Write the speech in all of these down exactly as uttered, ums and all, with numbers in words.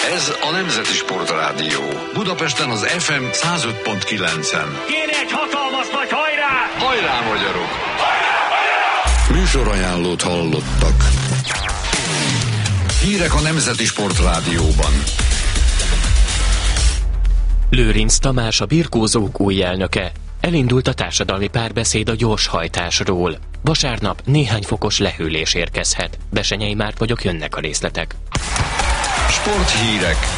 Ez a Nemzeti Sportrádió. Budapesten az ef em száz öt pont kilencen. Kéne egy hatalmas nagy hajrá! Hajrá, magyarok! Hajrá, magyarok! Műsorajánlót hallottak. Hírek a Nemzeti Sportrádióban. Lőrinc Tamás, a birkózók új elnöke. Elindult a társadalmi párbeszéd a gyorshajtásról. Vasárnap néhány fokos lehűlés érkezhet. Besenyei Márk vagyok, jönnek a részletek. Sporthírek.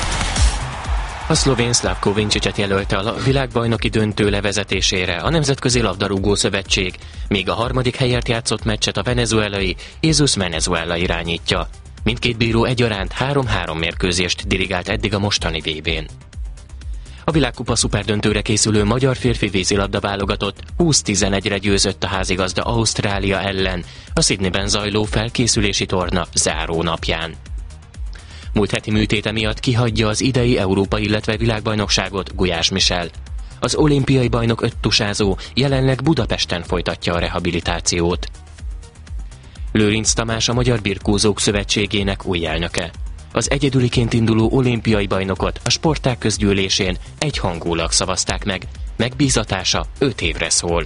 A szlovén Slavko Vinčićet jelölte a világbajnoki döntő levezetésére a Nemzetközi Labdarúgó Szövetség, míg a harmadik helyért játszott meccset a venezuelai Jesus Venezuela irányítja. Mindkét bíró egyaránt három-három mérkőzést dirigált eddig a mostani vé bén. A világkupa szuperdöntőre készülő magyar férfi vízilabda válogatott húsz tizenegyre győzött a házigazda Ausztrália ellen a Sydneyben zajló felkészülési torna záró napján. Múlt heti műtéte miatt kihagyja az idei Európa, illetve világbajnokságot Gulyás Michel. Az olimpiai bajnok öttusázó jelenleg Budapesten folytatja a rehabilitációt. Lőrinc Tamás a Magyar Birkózók Szövetségének új elnöke. Az egyedüliként induló olimpiai bajnokot a sportág közgyűlésén egyhangúlag szavazták meg, megbízatása öt évre szól.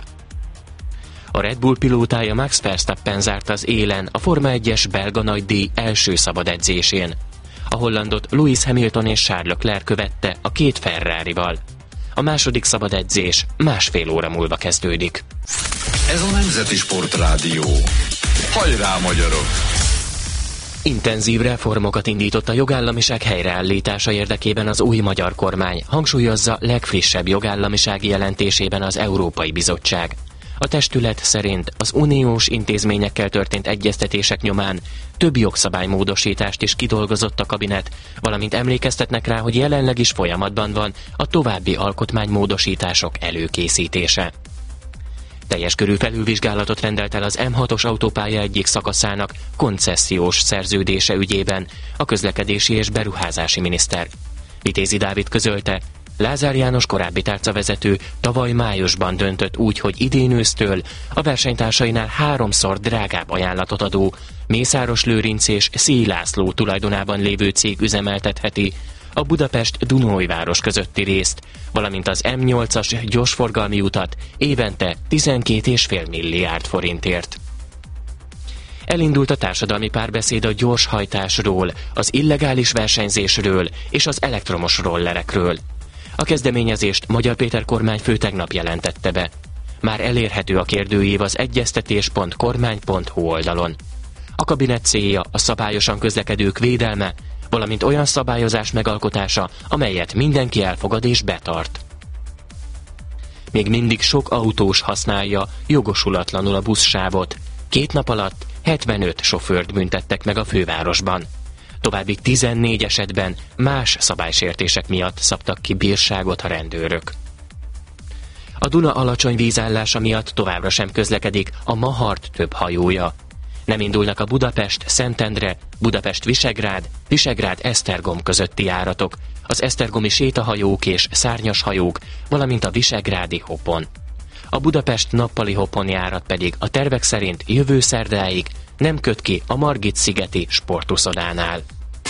A Red Bull pilótája Max Verstappen zárt az élen a Forma egyes belga nagydíj első szabad edzésén. A hollandot Lewis Hamilton és Charles Leclerc követte a két Ferrarival. A második szabad edzés másfél óra múlva kezdődik. Ez a Nemzeti Sportrádió. Hajrá, magyarok! Intenzív reformokat indított a jogállamiság helyreállítása érdekében az új magyar kormány, hangsúlyozza legfrissebb jogállamisági jelentésében az Európai Bizottság. A testület szerint az uniós intézményekkel történt egyeztetések nyomán több jogszabálymódosítást is kidolgozott a kabinet, valamint emlékeztetnek rá, hogy jelenleg is folyamatban van a további alkotmánymódosítások előkészítése. Teljes körű felülvizsgálatot rendelt el az em hatos autópálya egyik szakaszának koncesziós szerződése ügyében a közlekedési és beruházási miniszter. Vitézi Dávid közölte, Lázár János korábbi tárcavezető tavaly májusban döntött úgy, hogy idén ősztől a versenytársainál háromszor drágább ajánlatot adó Mészáros Lőrinc és Szély László tulajdonában lévő cég üzemeltetheti a Budapest-Dunajváros közötti részt, valamint az em nyolcas gyorsforgalmi utat évente tizenkét egész öt milliárd forintért. Elindult a társadalmi párbeszéd a gyorshajtásról, az illegális versenyzésről és az elektromos rollerekről. A kezdeményezést Magyar Péter kormányfő tegnap jelentette be. Már elérhető a kérdőív az egyeztetés pont kormány pont hu oldalon. A kabinet célja a szabályosan közlekedők védelme, valamint olyan szabályozás megalkotása, amelyet mindenki elfogad és betart. Még mindig sok autós használja jogosulatlanul a buszsávot. Két nap alatt hetvenöt sofőrt büntettek meg a fővárosban. További tizennégy esetben más szabálysértések miatt szabtak ki bírságot a rendőrök. A Duna alacsony vízállása miatt továbbra sem közlekedik a Mahart több hajója. Nem indulnak a Budapest-Szentendre, Budapest-Visegrád, Visegrád-Esztergom közötti járatok, az esztergomi sétahajók és szárnyas hajók, valamint a visegrádi hopon. A Budapest nappali hopon járat pedig a tervek szerint jövő szerdáig nem köt ki a Margit-szigeti sportuszodánál.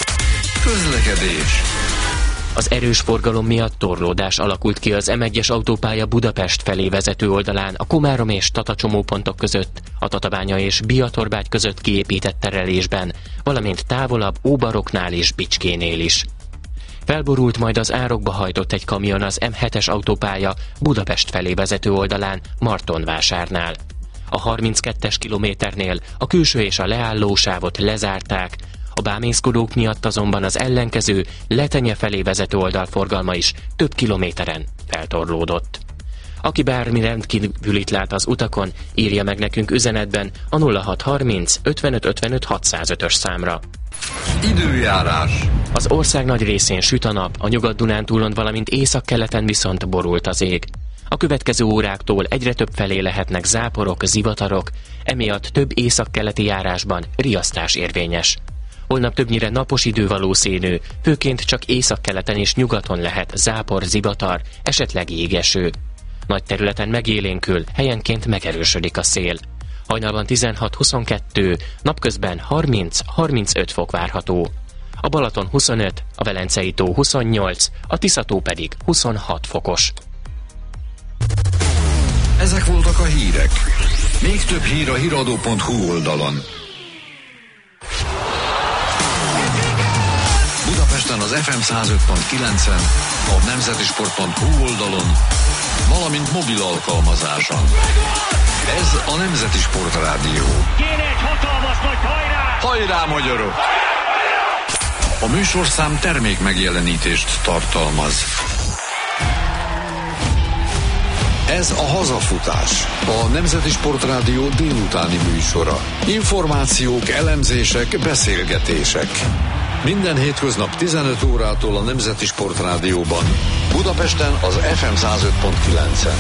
Közlekedés. Az erős forgalom miatt torlódás alakult ki az em egyes autópálya Budapest felé vezető oldalán a Komárom és Tata csomópontok között, a Tatabánya és Biatorbágy között kiépített terelésben, valamint távolabb Óbaroknál és Bicskénél is. Felborult majd az árokba hajtott egy kamion az em hetes autópálya Budapest felé vezető oldalán Martonvásárnál. A harminckettes kilométernél a külső és a leálló sávot lezárták, a bámészkodók miatt azonban az ellenkező Letenye felé vezető oldalforgalma is több kilométeren feltorlódott. Aki bármi rendkívülit lát az utakon, írja meg nekünk üzenetben a nulla hat harminc ötvenöt ötvenöt hatszázötös számra. Időjárás. Az ország nagy részén süt a nap, a Nyugat-Dunántúlon, valamint északkeleten viszont borult az ég. A következő óráktól egyre több felé lehetnek záporok, zivatarok, emiatt több északkeleti járásban riasztás érvényes. Holnap többnyire napos idő valószínű, főként csak északkeleten és nyugaton lehet zápor, zivatar, esetleg jégeső. Nagy területen megélénkül, helyenként megerősödik a szél. Hajnalban tizenhat huszonkettő, napközben harminc-harmincöt fok várható. a Balaton huszonöt, a Velencei tó huszonnyolc, a Tisza-tó pedig huszonhat fokos. Ezek voltak a hírek. Még több hír a híradó pont hu oldalon. Budapesten az ef em száz öt pont kilencen, a nemzeti sport pont hu oldalon, valamint mobil alkalmazáson. Ez a Nemzeti Sportrádió. Kéne egy hatalmas nagy hajrá! Hajrá, magyarok! A műsorszám termék megjelenítést tartalmaz. Ez a Hazafutás, a Nemzeti Sportrádió délutáni műsora. Információk, elemzések, beszélgetések. Minden hétköznap tizenöt órától a Nemzeti Sportrádióban. Budapesten az ef em száz öt pont kilencen.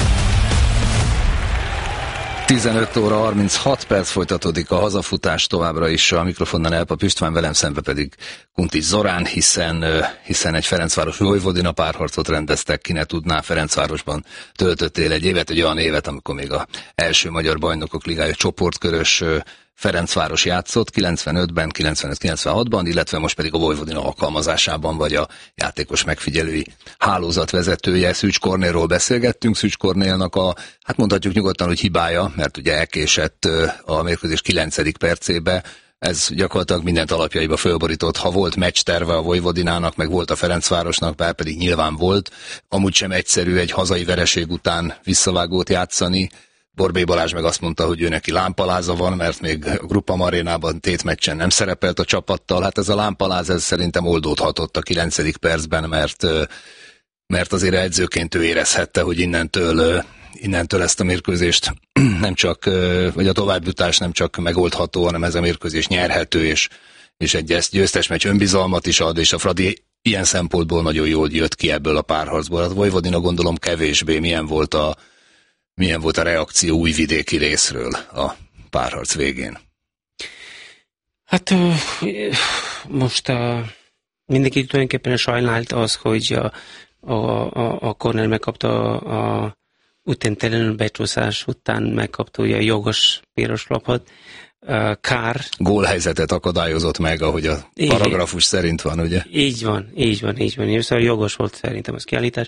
tizenöt óra harminchat perc, folytatódik a Hazafutás, továbbra is a mikrofonnál Elpap István, velem szembe pedig Kuntis Zorán, hiszen, hiszen egy Ferencváros Vojvodina párharcot rendeztek, ki ne tudná, Ferencvárosban töltöttél egy évet, egy olyan évet, amikor még a első magyar bajnokok ligája csoportkörös Ferencváros játszott kilencvenötben, kilencvenöt kilencvenhatban, illetve most pedig a Vojvodina alkalmazásában vagy a játékos megfigyelői hálózat vezetője. Szűcs Kornélról beszélgettünk, Szűcs Kornélnak a, hát mondhatjuk nyugodtan, hogy hibája, mert ugye elkésett a mérkőzés kilencedik percébe, ez gyakorlatilag mindent alapjaiba fölborított. Ha volt meccs terve a Vojvodinának, meg volt a Ferencvárosnak, bár pedig nyilván volt, amúgy sem egyszerű egy hazai vereség után visszavágót játszani. Borbély Balázs meg azt mondta, hogy ő neki lámpaláza van, mert még a Grupa Arénában tétmeccsen nem szerepelt a csapattal. Hát ez a lámpaláz, ez szerintem oldódhatott a kilencedik percben, mert, mert azért edzőként ő érezhette, hogy innentől, innentől ezt a mérkőzést nem csak, vagy a továbbjutás nem csak megoldható, hanem ez a mérkőzés nyerhető, és, és egy győztes meccs önbizalmat is ad, és a Fradi ilyen szempontból nagyon jól jött ki ebből a párharcból. A Vojvodina gondolom kevésbé. Milyen volt a Milyen volt a reakció újvidéki részről a párharc végén? Hát most a, mindenki tulajdonképpen sajnált az, hogy a, a, a, a Kornél megkapta a, a utántelen becsúszás után megkapta ugye a jogos piros lapot. Kár. Gólhelyzetet akadályozott meg, ahogy a paragrafus szerint van, ugye? Így van, így van, így van. Szóval jogos volt szerintem az kiállítás.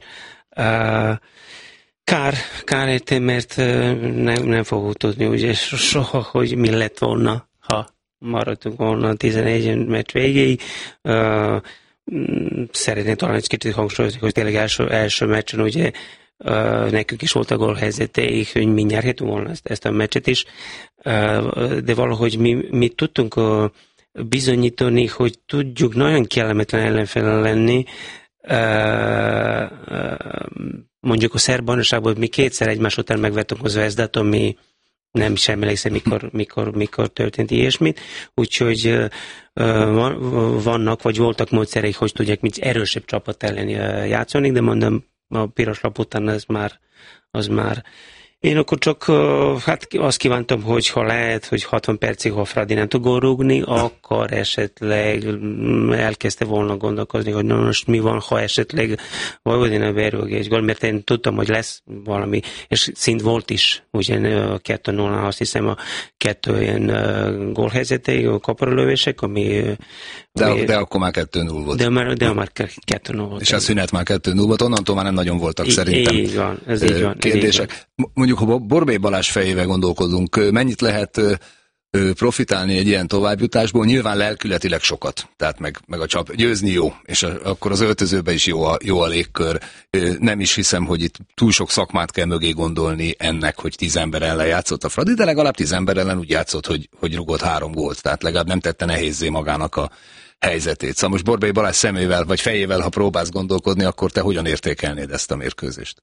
Kár, kár értem, mert nem, nem fogok tudni ugye soha, hogy mi lett volna, ha maradtunk volna a tizenegy meccs végéig. Uh, szeretném talán egy kicsit hangsúlyozni, hogy tényleg első, első meccsen ugye uh, nekünk is volt a gólhelyzeteik, hogy mi nyerhetünk volna ezt, ezt a meccset is, uh, de valahogy mi, mi tudtunk uh, bizonyítani, hogy tudjuk nagyon kellemetlen ellenfélen lenni. Uh, uh, mondjuk a szerb bajnokságban mi kétszer egymás után megvettünk a Zvezdát, ami nem sem emlékszem, mikor, mikor, mikor történt ilyesmit, úgyhogy uh, vannak, vagy voltak módszerek, hogy tudják mit erősebb csapat ellen játszani, de mondom, a piros lap után ez már, az már én akkor csak hát azt kívántam, hogy ha lehet, hogy hatvan percig, ha Fradi nem tud gólrúgni, akkor esetleg elkezdte volna gondolkozni, hogy na most mi van, ha esetleg Vojvodina berúg egy gól, mert én tudtam, hogy lesz valami, és szint volt is, ugye kettő nulla, azt hiszem a kettő ilyen gólhelyzetei, a kaparalövések, ami... De, ami de akkor már kettő null volt. De már, de már kettő null volt. És a szünet már kettő null volt, onnantól már nem nagyon voltak I, szerintem így van, ez így van, kérdések. Ez így van. Mondjuk, ha Borbély Balázs fejével gondolkodunk, mennyit lehet profitálni egy ilyen továbbjutásból? Nyilván lelkületileg sokat, tehát meg, meg a csap, győzni jó, és a, akkor az öltözőben is jó a, jó a légkör. Nem is hiszem, hogy itt túl sok szakmát kell mögé gondolni ennek, hogy tíz ember ellen játszott a Fradi, de legalább tíz ember ellen úgy játszott, hogy, hogy rugott három gólt, tehát legalább nem tette nehézzé magának a helyzetét. Szóval most Borbély Balázs szemével vagy fejével, ha próbálsz gondolkodni, akkor te hogyan értékelnéd ezt a mérkőzést?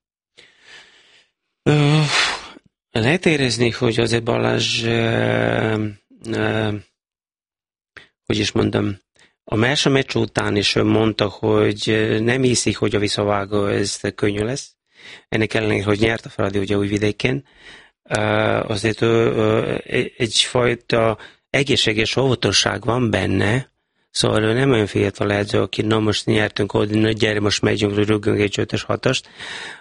Uh, lehet érezni, hogy azért Balázs, uh, uh, hogy is mondom, a első meccs után is mondta, hogy nem hiszik, hogy a visszavágó ez könnyű lesz. Ennek ellenére, hogy nyert a Fradi ugye Újvidéken, uh, azért uh, egyfajta egészséges óvatosság van benne, szóval ő nem olyan fiatal edző, aki na most nyertünk, hogy gyere, most megyünk, rúgunk egy ötös hatast.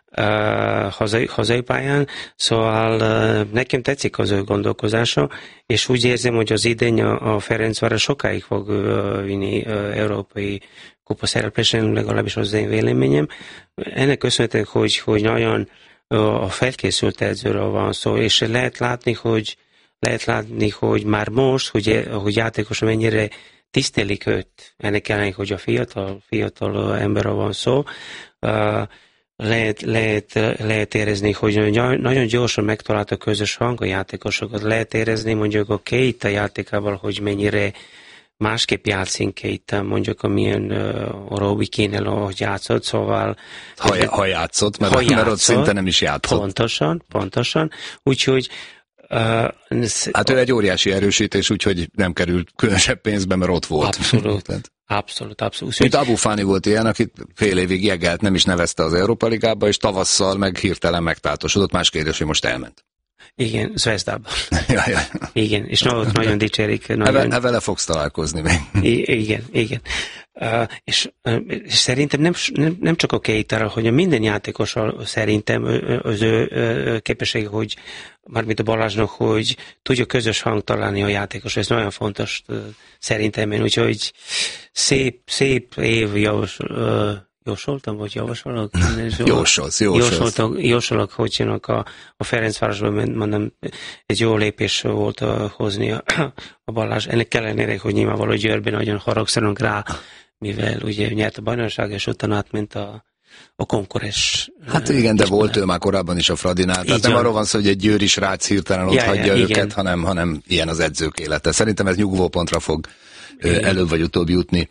uh, hazai, hazai pályán, szóval uh, nekem tetszik az ő gondolkozása, és úgy érzem, hogy az idény a, a Ferencváros sokáig fog uh, vinni uh, európai kupa szereplésen, legalábbis az én véleményem. Ennek köszönhetően, hogy, hogy nagyon uh, a felkészült edzőről van szó, és lehet látni, hogy lehet látni, hogy már most, hogy, hogy játékosan mennyire tisztelik őt, ennek ellenére, hogy a fiatal, fiatal emberről van szó, uh, lehet, lehet, lehet érezni, hogy nagyon gyorsan megtalálta a közös hang a játékosokat, lehet érezni mondjuk a Keita játékával, hogy mennyire másképp játszik Keita, mondjuk amilyen uh, Robbie Keane-el, ahogy játszott, szóval... Ha, ha játszott, mert, ha mert ott szinte nem is játszott. Pontosan, pontosan, úgyhogy Uh, hát ő egy óriási erősítés, úgyhogy nem került különösebb pénzbe, mert ott volt. Abszolút, abszolút, abszolút. Mint Abu Fani volt ilyen, akit fél évig jegelt, nem is nevezte az Európa Ligába, és tavasszal meg hirtelen megtáltosodott, más kérdés, hogy most elment. Igen, Zvezdában. ja, ja. Igen, és nagyon, nagyon dicsérik. Nagyon... Eve, vele fogsz találkozni még. I- igen, igen. Uh, és, uh, és szerintem nem, nem, nem csak a Keita-ral, hogy a minden játékossal szerintem az ő uh, képessége, hogy mármint a Balázsnak, hogy tudja közös hang találni a játékos, ez nagyon fontos uh, szerintem én, úgyhogy szép, szép év javas, uh, jósoltam, vagy javasolok? Jósolsz, jósolsz. Jósolok, hogy jönnek a, a Ferencvárosban, mondom, egy jó lépés volt a, hozni a, a Balázs. Ennek ellenére, hogy nyilvánvaló Győrben nagyon haragszanak rá, mivel ugye nyert a bajnokság, és utána átment a, a konkurens. Hát igen, de volt ő már korábban is a Fradinál. Tehát nem arról van szó, hogy egy győri srác hirtelen ott ja, hagyja ja, őket, hanem, hanem ilyen az edzők élete. Szerintem ez nyugvópontra fog igen. előbb vagy utóbb jutni.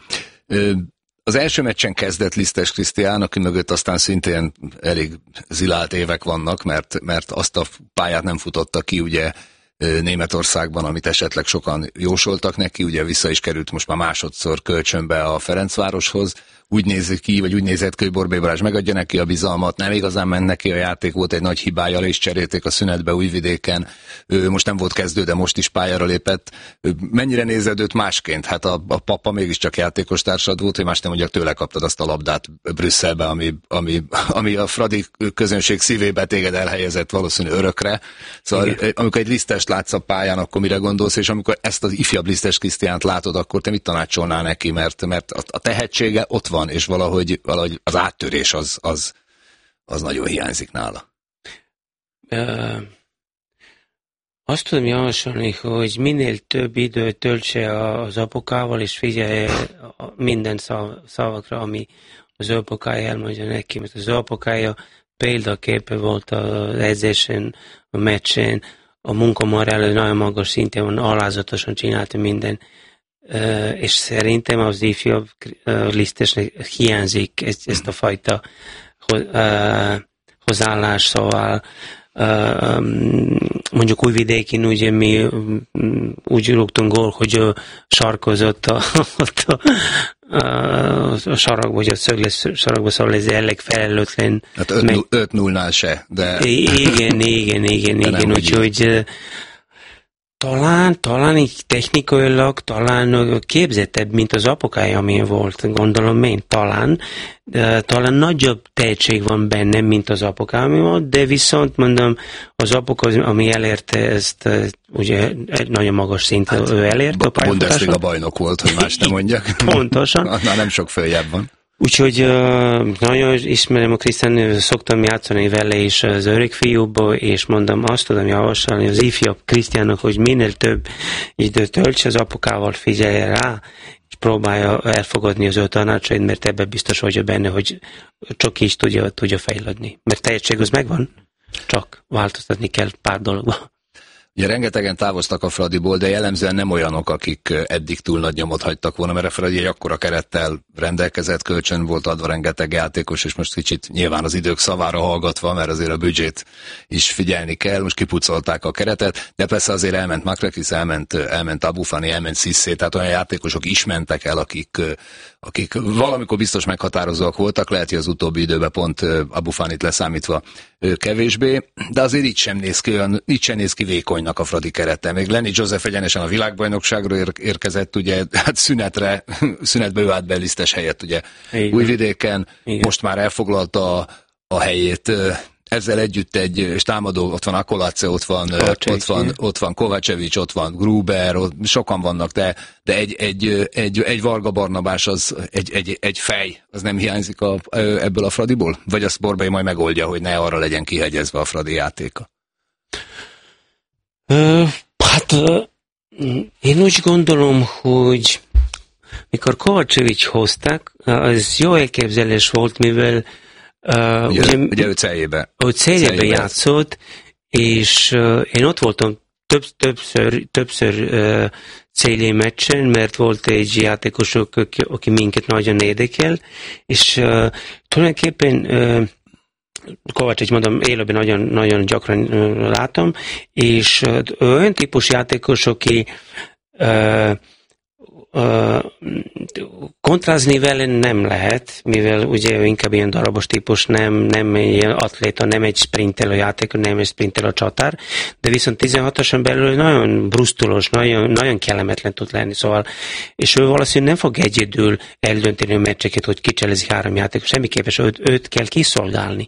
Az első meccsen kezdett Lisztes Krisztián, aki mögött aztán szintén elég zilált évek vannak, mert, mert azt a pályát nem futotta ki, ugye Németországban, amit esetleg sokan jósoltak neki, ugye vissza is került most már másodszor kölcsönbe a Ferencvároshoz. Úgy nézik ki, vagy úgy nézett ki, hogy Borbély Balázs megadja neki a bizalmat, nem igazán ment neki a játék, volt egy nagy hibája, és cserélték a szünetbe Újvidéken. Ő most nem volt kezdő, de most is pályára lépett. Mennyire nézed őt másként? Hát a, a papa mégiscsak játékos társad volt, hogy más nem mondjak, tőle kaptad azt a labdát Brüsszelbe, ami, ami, ami a Fradi közönség szívébe téged elhelyezett valószínű örökre. Szóval igen. Amikor egy Lisztest látsz a pályán, akkor mire gondolsz, és amikor ezt az ifjabb Lisztes Krisztiánt látod, akkor te mit tanácsolnál neki, mert, mert a tehetsége ott van, és valahogy, valahogy az áttörés az, az, az nagyon hiányzik nála. Uh, azt tudom javasolni, hogy minél több időt töltse az apukával, és figyelje minden szav, szavakra, ami az apukája elmondja neki, mert az apukája példaképe volt az edzésen, a meccsen, a munkamorál nagyon magas szinten van, alázatosan csinálta minden. Uh, és szerintem az ifjabb uh, Lisztesnek hiányzik ezt, ezt a fajta uh, hozzáállás, szóval uh, um, mondjuk Újvidéken ugye mi um, úgy rúgtunk gól, hogy uh, sarkozott a, a, a, a sarokba, vagy a szögles sarokba, szóval ez elég felelőtlen. Hát öt nullnál se, de... Igen, igen, igen, igen, úgyhogy... Uh, Talán, talán így technikailag, talán képzettebb, mint az apukája, ami volt, gondolom én, talán. De, talán nagyobb tehetség van bennem, mint az apukája, ami volt, de viszont mondom, az apuka, ami elérte ezt, ugye egy nagyon magas szint, hát, ő elérte a pályafutáson. Bundesliga bajnok volt, hogy más nem mondjak. Pontosan. Na, nem sok följebb van. Úgyhogy uh, nagyon ismerem a Krisztián, szoktam játszani vele is az öreg fiúból, és mondom, azt tudom javasolni az ifjabb Krisztiánnak, hogy minél több időt töltse az apukával, figyelje rá, és próbálja elfogadni az ő tanácsait, mert ebben biztos vagyok benne, hogy csak így tudja, tudja fejlődni. Mert tehetség az megvan, csak változtatni kell pár dologba. Ugye rengetegen távoztak a Fradiból, de jellemzően nem olyanok, akik eddig túl nagy nyomot hagytak volna, mert a Fradi egy akkora kerettel rendelkezett, kölcsön volt adva rengeteg játékos, és most kicsit nyilván az idők szavára hallgatva, mert azért a büdzsét is figyelni kell, most kipucolták a keretet, de persze azért elment Makrakis, elment, elment Abu Fani, elment Cissé, tehát olyan játékosok is mentek el, akik, akik valamikor biztos meghatározóak voltak, lehet, hogy az utóbbi időben pont Abu Fanit leszámítva kevésbé, de azért így sem néz ki, olyan, így sem néz ki vékonynak a Fradi kerete. Még Lenny Joseph egyenesen a világbajnokságra ér, érkezett, ugye, hát szünetre, szünetbe ő állt be Lisztes helyett, ugye, Újvidéken, most már elfoglalta a, a helyét. Ezzel együtt egy és támadó, ott van Akolace, ott van, ott van, ott van Kovacevic, ott van Gruber, ott sokan vannak, de, de egy, egy, egy, egy Varga Barnabás, az egy, egy, egy fej, az nem hiányzik a, ebből a Fradiból? Vagy azt Borbély majd megoldja, hogy ne arra legyen kihegyezve a Fradi játéka? Uh, hát uh, én úgy gondolom, hogy mikor Kovacevic hozták, az jó elképzelés volt, mivel Uh, ugye, ugye, ugye ő Celjébe. Ő Celjébe játszott, és uh, én ott voltam több, többször, többször uh, Celjé meccsen, mert volt egy játékosok, aki, aki minket nagyon érdekel, és uh, tulajdonképpen uh, Kovacic, mondom, élőben nagyon, nagyon gyakran uh, látom, és uh, olyan típus játékos, aki uh, Uh, kontrázni vele nem lehet, mivel ugye ő inkább ilyen darabos típus, nem, nem egy atléta, nem egy sprintelő játékos, nem egy sprintelő csatár, de viszont tizenhatoson belül nagyon brusztulos, nagyon, nagyon kellemetlen tud lenni, szóval, és ő valószínűleg nem fog egyedül eldönteni a meccseket, hogy kicselezik három játékos, semmiképpen őt, őt kell kiszolgálni.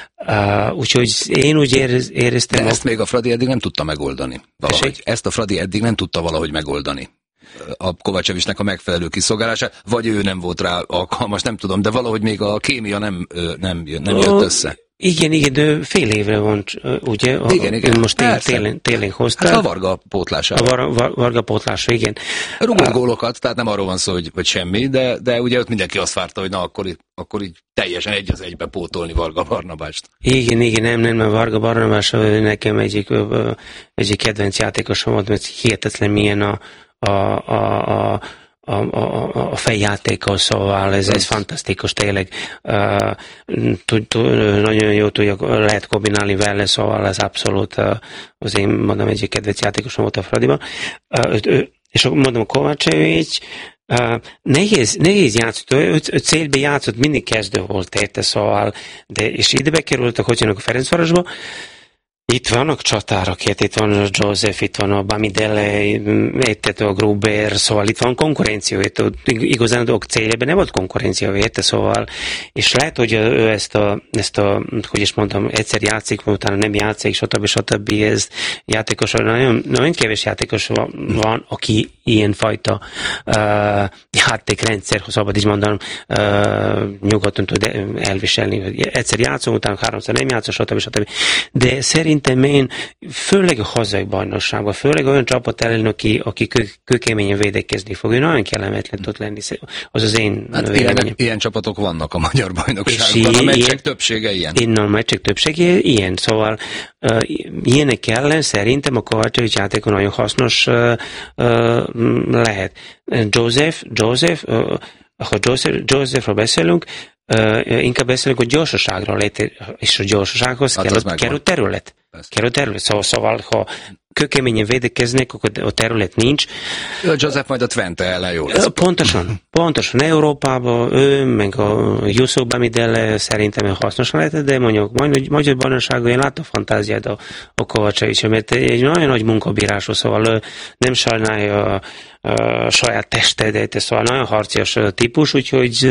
Uh, úgyhogy én úgy érez, éreztem... De ezt a... még a Fradi eddig nem tudta megoldani. Valahogy. Ezt a Fradi eddig nem tudta valahogy megoldani. A Kovacevicnek a megfelelő kiszolgálása, vagy ő nem volt rá alkalmas, nem tudom, de valahogy még a kémia nem, nem, nem jött össze. Igen, igen, de fél évre van, ugye? Igen, igen. Most télen, télen hozták. Hát a Varga pótlása. A var, var, Varga pótlása, igen. Rúgott gólokat, tehát nem arról van szó, hogy, hogy semmi, de, de ugye ott mindenki azt várta, hogy na akkor, akkor így teljesen egy az egybe pótolni Varga Barnabást. Igen, igen, nem, nem, mert Varga Barnabás nekem egyik, egyik kedvenc játékosom volt, mert hihetetlen milyen a a, a, a A, a, a fejjátékkal, szóval ez, ez fantasztikus tényleg. Uh, tud, tud, nagyon jó tudja, lehet kombinálni vele, szóval ez abszolút uh, az én mondom egyik kedvenc játékosom volt a Fradiban. Uh, és mondom, Kovacevic uh, nehéz, nehéz játszott, ő, ő célbe játszott, mindig kezdő volt érte, szóval, de és ide bekerültek, hogy jönnek a Ferencvárosba. Itt vannak csatárok, itt van a Joseph, itt van a Bamidele, itt a Gruber, szóval itt van konkurencia, itt igazán a céljában nem volt konkurencia, érte, szóval, és lehet, hogy ő ezt a, ezt a, hogy is mondtam, egyszer játszik, utána nem játszik, stb. stb. Ez játékos, nagyon, nagyon kevés játékos van, aki ilyenfajta uh, játékrendszer, ha szabad így mondanom, uh, nyugodtan tud elviselni. Egyszer játszom, utána háromszor nem játszom, stb. stb. De szerintem én, főleg a hazai bajnokságban, főleg olyan csapat ellen, aki, aki kő, kőkeményen védekezni fog, ő nagyon kellemetlen tud lenni. Az az én hát ilyen, ilyen csapatok vannak a magyar bajnokságban, a meccsek ilyen, többsége ilyen. Én a meccsek többsége ilyen, szóval uh, ilyenek ellen szerintem a Kovacevic játékon nagyon hasznos uh, uh, lehet. Joseph, Joseph, uh, ha Joseph, Josephról beszélünk, uh, inkább beszélünk a gyorsaságról, és a gyorsasághoz hát kell, kell a terület. Kell a terület. Szóval, szóval ha kőkeményen védekeznek, akkor a terület nincs. A Joseph majd a Twente ellen jó lesz. Pontosan, pontosan. Európában ő, meg a Yusuf Bamidele szerintem hasznos lehet, de mondjuk majd, magyar bajnokságban én látom fantáziát a, a Kovacevic, mert egy nagyon nagy munkabírású, szóval nem sajnálja a, a saját testet, szóval nagyon harcias típus, úgyhogy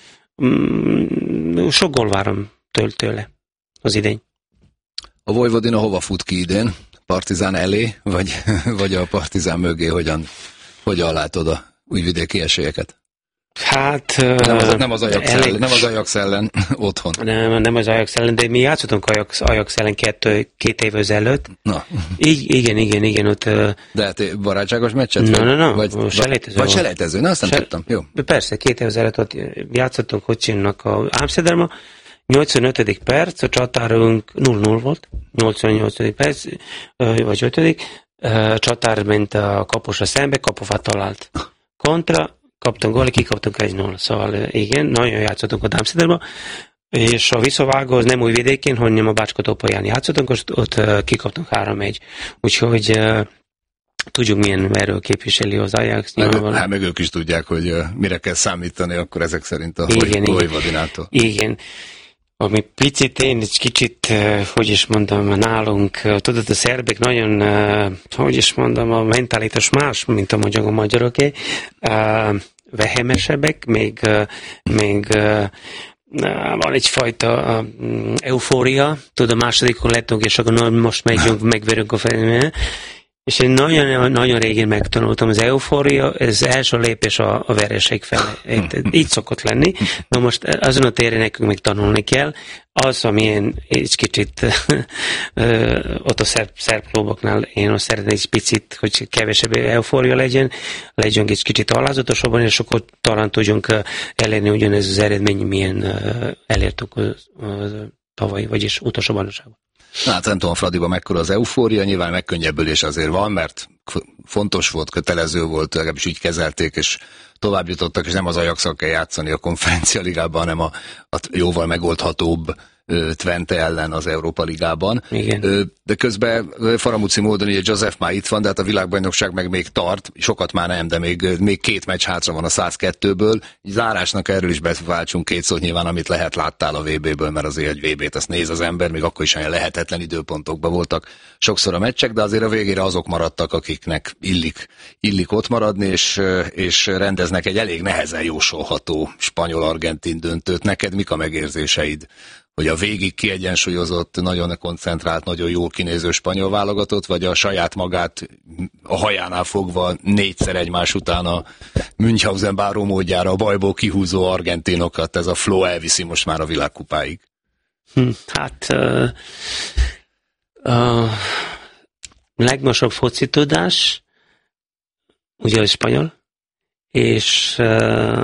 mm, sok gól várom tőle az idény. A Vojvodina hova fut ki idén? Partizán elé, vagy, vagy a Partizán mögé? Hogyan, hogyan látod a újvidéki esélyeket? Hát... Nem az, nem az Ajax elég... ellen, nem az Ajax ellen otthon. Nem, nem az Ajax ellen, de mi játszottunk Ajax, Ajax ellen kettő, két év ezelőtt. Na. Így, igen, igen, igen. Ott, de hát barátságos meccset? No, no, no. Vagy selejtező? Vagy selejtező, na azt nem Se... tudtam. Jó. Persze, két év ezelőtt ott játszottunk, hogy csinálnak a Amsterdamban. nyolcvanötödik perc, a csatárunk nulla nulla volt, nyolcvannyolcadik perc, vagy ötödik csatár ment a kapusra szembe, kapufát talált. Kontra, kaptunk gólt, kikaptunk egy nulla. Szóval igen, nagyon játszottunk a Amsterdamban, és a visszavágó az nem Újvidéken, hanem a Bácska-Topolyán játszottunk, ott, ott kikaptunk három egy. Úgyhogy tudjuk, milyen erről képviseli az Ajax. Meg, hát meg ők is tudják, hogy mire kell számítani, akkor ezek szerint a Vojvodinától. Igen, igen. Ami picit én egy kicsit, hogy is mondom, nálunk, tudod, a szerbek nagyon, hogy is mondom, a mentalitás más, mint a magyar, a magyaroké. Vehemesebbek, még, még van egyfajta uh, eufória, tudod, a másodikon lettünk, és akkor most megyünk, megverünk a fejembe. És én nagyon, nagyon régén megtanultam, az eufória, ez első lépés a, a vereség felé. Így szokott lenni. Na most azon a téren nekünk még tanulni kell. Az, amilyen egy kicsit ott a szerb, szerb kluboknál én azt szeretném egy picit, hogy kevesebb eufória legyen, legyen egy kicsit alázatosabban, és akkor talán tudjunk elérni ugyanez az eredmény, milyen elértük a, a tavaly, vagyis utolsó bajnokságban. Na, hát nem tudom, Fradiban mekkora az eufória, nyilván megkönnyebbülés azért van, mert fontos volt, kötelező volt, legalábbis így kezelték, és tovább jutottak, és nem az Ajax-szal kell játszani a Konferencia Ligában, hanem a, a jóval megoldhatóbb Twente ellen az Európa Ligában. Igen. De közben faramúci módon ugye Joseph már itt van, de hát a világbajnokság meg még tart, sokat már nem, de még, még két meccs hátra van a száz kettőből. Zárásnak erről is beváltsunk két szót nyilván, amit lehet láttál a vé béből, mert azért egy vé bét azt néz az ember, még akkor is olyan lehetetlen időpontokban voltak sokszor a meccsek, de azért a végére azok maradtak, akiknek illik, illik ott maradni, és, és rendeznek egy elég nehezen jósolható spanyol-argentin döntőt. Neked mik a megérzéseid? Hogy a végig kiegyensúlyozott, nagyon koncentrált, nagyon jól kinéző spanyol válogatott, vagy a saját magát a hajánál fogva négyszer egymás után a Münchhausen báró módjára a bajból kihúzó argentinokat, ez a flow elviszi most már a világkupáig? Hát uh, uh, legmagasabb foci tudás, ugye a spanyol, és uh,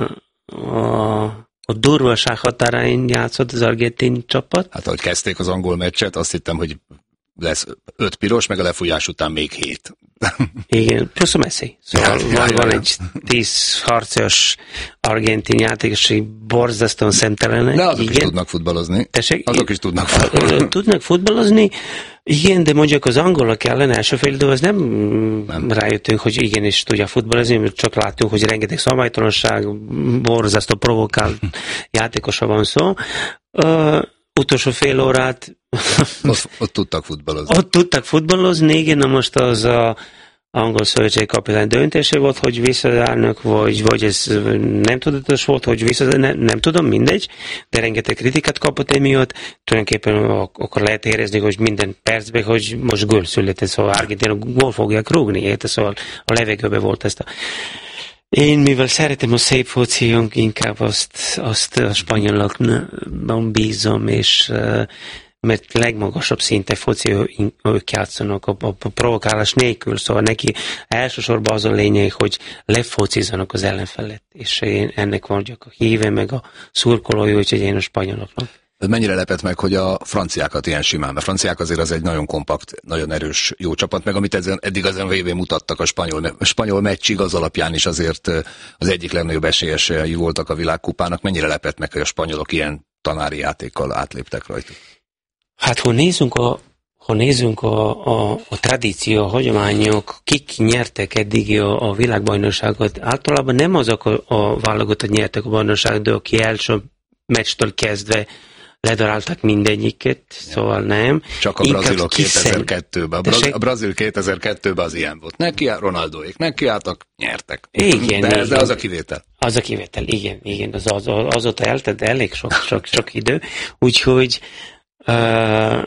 a A durvaság határain játszott az argentin csapat. Hát ahogy kezdték az angol meccset, azt hittem, hogy lesz öt piros, meg a lefújás után még hét. Igen, plusz a Messi. Szóval hát, van, jaj, van jaj. egy tíz harcos argentin játékos, hogy borzasztóan szemtelenek. De azok igen. is tudnak futballozni. Tessék? Azok is tudnak futballozni. Tudnak futballozni, igen, de mondjuk az angolok ellen első fél idő, az nem, nem rájöttünk, hogy igenis tudja futballozni, csak láttunk, hogy rengeteg szabálytalanság, borzasztó provokált játékosra van szó. Uh, utolsó fél órát ott, ott tudtak futballozni. Ott tudtak futballozni, igen, na most az a angol szövetség kapitány döntése volt, hogy visszaállnak, vagy, vagy ez nem tudatos volt, hogy visszaállnak, nem, nem tudom, mindegy, de rengeteg kritikát kapott emiatt, tulajdonképpen akkor lehet érezni, hogy minden percben, hogy most gól született, szóval Argentinok gól fogják rúgni, érte, szóval a levegőben volt ezt a... Én, mivel szeretem a szép foci, inkább azt, azt a spanyolokban bízom, és mert legmagasabb szinte foci ők játszanak a, a, a provokálás nélkül, szóval neki elsősorban az a lényeg, hogy lefocizanak az ellenfelet, és én ennek vagyok a híve, meg a szurkolói, úgyhogy én a spanyoloknak. Mennyire lepett meg, hogy a franciákat ilyen simán, mert a franciák azért az egy nagyon kompakt, nagyon erős, jó csapat, meg amit ezen, eddig az vé bén mutattak a spanyol, a spanyol meccsig, az alapján is azért az egyik legnagyobb esélyesei voltak a világkupának. Mennyire lepett meg, hogy a spanyolok ilyen tanári játékkal átléptek rajtuk? Hát, ha nézzünk a, ha nézzünk a, a, a tradíció, a hagyományok, kik nyertek eddig a, a világbajnokságot, általában nem azok a, a válogatott nyertek a bajnokságot, de aki első meccstől kezdve ledaráltak mindegyiket, ja. Szóval nem. Csak a brazilok kétezer-kettőben. A, Braz- a brazil kétezer-kettőben az ilyen volt. Neki, Ronaldóék nekiálltak, nyertek. Igen, de, igen. de az a kivétel. Az a kivétel, igen, igen. Az, az, az, azóta eltett elég sok, sok, sok idő. Úgyhogy Uh,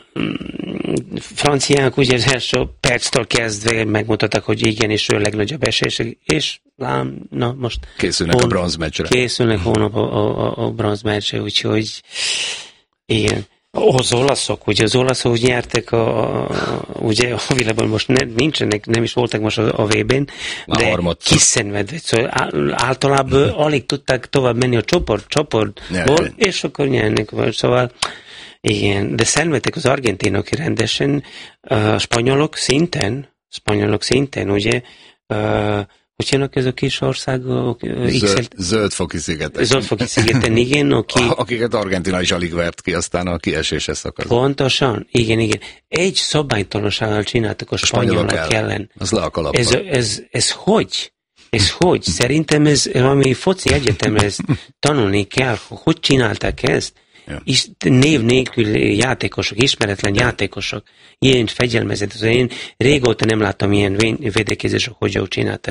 franciák ugye az első perctől kezdve megmutatták, hogy igenis ő a legnagyobb esély, és lám, na most készülnek hon, a bronzmeccsre. Készülnek hónap a, a, a bronzmeccsre, úgyhogy igen. Az olaszok, ugye az olaszok nyertek a, a ugye a világban most ne, nincsenek, nem is voltak most a, a vé bén, de kiszenvedve, szóval általában alig tudták tovább menni a csoport, csoportból, és akkor nyernek, szóval igen, de szenvedtek az argentinok rendesen, a spanyolok szinten, spanyolok szinten, ugye, uh, hogy jönnek ez a kis országok? Zöld, Zöldfoki szigeten. Zöldfoki szigeten, igen. Aki, akiket Argentina is alig vert ki, aztán a kiesésre szakasz. Pontosan, igen, igen. Egy szabálytalansággal csináltak a, a spanyolok ellen. ellen. Az le a kalappal. Ez, ez, ez hogy? Ez hogy? Szerintem ez, ami foci egyetemre ezt tanulni kell, hogy csinálták ezt? Ja. És név nélkül játékosok, ismeretlen játékosok, ilyen fegyelmezett. Én régóta nem láttam ilyen védekezések, hogy jól csináltak.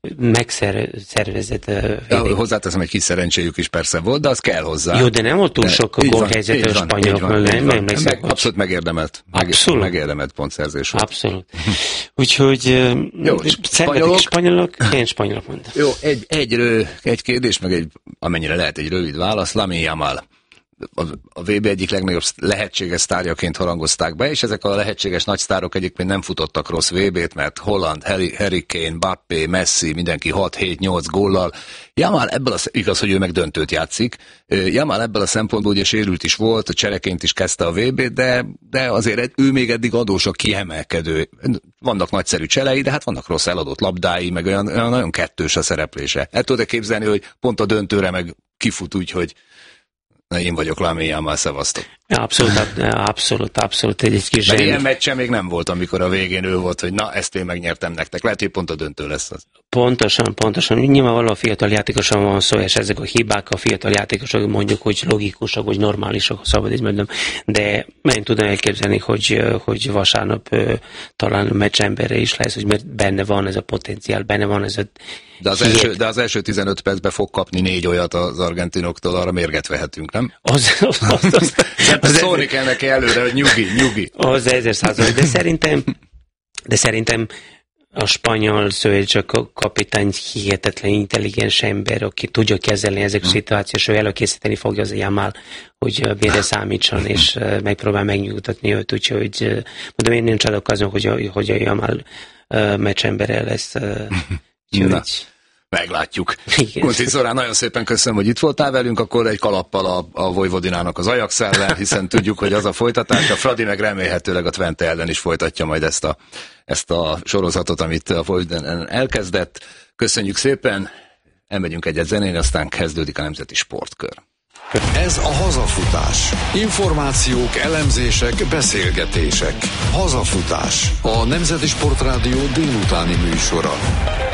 megszervezett uh, védék. Hozzáteszem, egy kis szerencséjük is persze volt, de az kell hozzá. Jó, de nem volt túl sok a gólhelyzet a spanyoloknál, nem emlékszem. Meg, abszolút megérdemelt. Abszolút. Megérdemelt pontszerzés volt. Abszolút. Úgyhogy jó, spanyolok, spanyolok, én spanyolok mondom. Jó, egy, egy, rő, egy kérdés, meg egy, amennyire lehet egy rövid válasz. Lamine Yamal. A, a vé bé egyik legnagyobb lehetséges sztárjaként harangozták be, és ezek a lehetséges nagy sztárok egyébként nem futottak rossz vé bét, mert Holland, Harry, Harry Kane, Mbappé, Messi, mindenki hat hét nyolc góllal. Yamal ebből az, igaz, hogy ő meg döntőt játszik. Yamal ebből a szempontból ugye sérült is volt, a csereként is kezdte a vé bét, de, de azért ő még eddig adós a kiemelkedő. Vannak nagyszerű cselei, de hát vannak rossz eladott labdái, meg olyan, olyan nagyon kettős a szereplése. El tudod képzelni, hogy pont a döntőre meg kifut úgy, hogy na, én vagyok Lamine Yamal, szevasztok. Abszolút, abszolút, abszolút. Egy, egy kis Mert ilyen meccse még nem volt, amikor a végén ő volt, hogy na, ezt én megnyertem nektek. Lehet, hogy pont a döntő lesz az. Pontosan, pontosan. Nyilvánvalóan a fiatal játékosan van szó, és ezek a hibák a fiatal játékosok mondjuk, hogy logikusak, hogy normálisak, szabad így mondom. De én tudom elképzelni, hogy, hogy vasárnap talán meccsemberre is lesz, hogy mert benne van ez a potenciál, benne van ez a De az, első, de az első tizenöt percben fog kapni négy olyat az argentinoktól, arra mérget vehetünk, nem? Az, az, az, az, az szólni kell neki előre, hogy nyugi, nyugi. Az ezer százalék, de szerintem, de szerintem a spanyol szövetségek kapitány hihetetlen intelligens ember, aki tudja kezelni ezek a szituációt, és előkészíteni fogja az Yamal, hogy mire számítson, és megpróbál megnyugtatni őt, úgyhogy mondom, én nincs adok hogy a, hogy a Yamal meccsembere lesz. Úgyhogy... Meglátjuk. Kunti Zorán, nagyon szépen köszönöm, hogy itt voltál velünk, akkor egy kalappal a, a Vojvodinának az Ajax ellen, hiszen tudjuk, hogy az a folytatás, a Fradi meg remélhetőleg a Twente ellen is folytatja majd ezt a, ezt a sorozatot, amit a Vojvodinán elkezdett. Köszönjük szépen, elmegyünk egyet zenén, aztán kezdődik a Nemzeti Sportkör. Ez a Hazafutás. Információk, elemzések, beszélgetések. Hazafutás. A Nemzeti Sportrádió délutáni műsora.